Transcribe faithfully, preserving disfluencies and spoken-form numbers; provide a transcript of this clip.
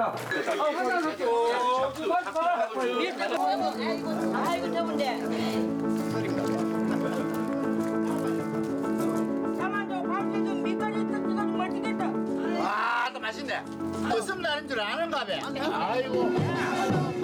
아이고 더운데. 가만둬 밥좀 좀 밑간이 뜯어도 맛있겠다. 와, 또 맛있네. 무슨 날인 줄 아는가 봐. 아이고.